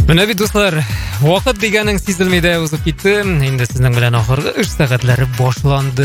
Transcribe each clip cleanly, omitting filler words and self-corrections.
Менә бит дуслар, вакыт дигәнең сизелмәде узып китте. Инде сезнең белән ахыргы 3 сәгатьләре башланды.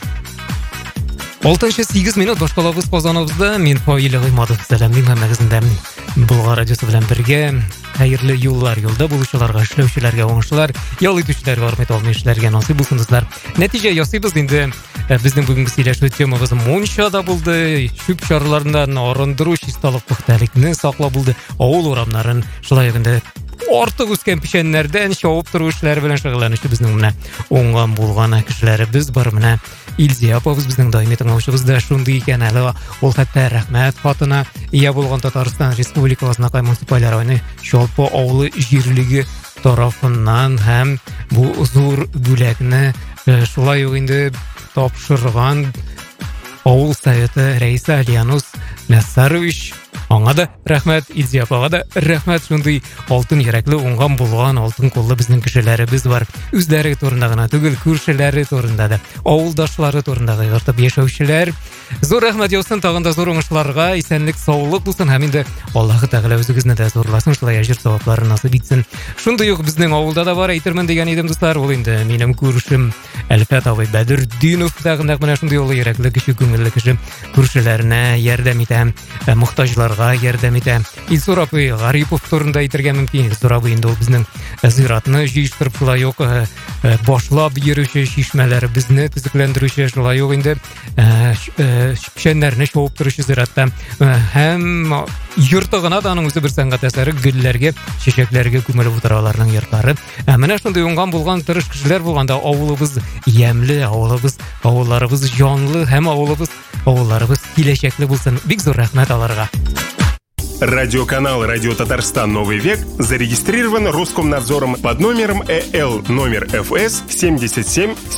6:08 минут башкалабыз Казаныбызда. Мин Фаил Гыймадов сәламлим һәммәгездә. Булган радиосы белән бергә хәерле юллар, юлда булучыларга, эшләүчеләргә уңышлар, ял итүчеләргә, хөрмәт алмыйшларга насыйп булсын дуслар. Нәтиҗә ясыйбыз инде. Безнең бүгенге сөйләшү темабыз мунчада булды. Чүп чарларыннан арындыру, чисталык, пөхтәлекне саклау булды. Авыл урамнарын шулай инде артык үскән печәннәрдән чавып тору эшләре белән шөгыльләнүче безнең менә уңган булган кешеләребез бар. Менә Илзия апабыз безнең даими тыңлаучыбыз да шундый икән әле. Ул хәтта рәхмәт хатына ия булган Татарстан Республикасына муниципаль районы Чалпы авылы җирлеге тарафыннан һәм бу зур бүләкне шулай ук инде тапшырган авыл советы рәисе Алиянус Мәссарович, аңа да рәхмәт, Илзия апага да рәхмәт. Шундый алтын йөрәкле, уңган булган, алтын куллы безнең кешеләребез бар. Үзләре турында гына түгел, күршеләре турында да, авылдашлары турында да йортып яшәүчеләр. Зур рәхмәт яусын, тагын да зур уңышларга, исәнлек, саулык булсын һәм инде Аллаһы Тәгалә үзегезне дә зурласын, шулай әҗер савапларын насыйп итсен. Шундый ук безнең авылда да бар әйтермен дигән идем дуслар. Ул инде минем күршем Әлфәт абый Бәдердинов да менә шундый улы йөрәкле кеше, күңелле кеше, күршеләренә ярдәм итә, мохтаҗларга ярдәм итә. Илсур апый Гарипов турында әйтергә мөмкин. Илсур абый инде ул безнең зиратны җыештырып, шулай ук башлап йөрүче, чишмәләребезне төзекләндерүче, шулай ук инде печәннәрне чавып торучы зиратта һәм йорты гына да аның үзе бер сәнгать әсәре, гөлләргә, чәчәкләргә күмелеп утыраларның йортлары. Менә шундый уңган булган тырыш кешеләр булганда авылыбыз ямьле, авылларыбыз җанлы һәм авылларыбыз киләчәкле булсын. Бик зур рәхмәт аларга. Радиоканал «Радио Татарстан. Новый век» зарегистрирован Роскомнадзором под номером ЭЛ номер ФС 77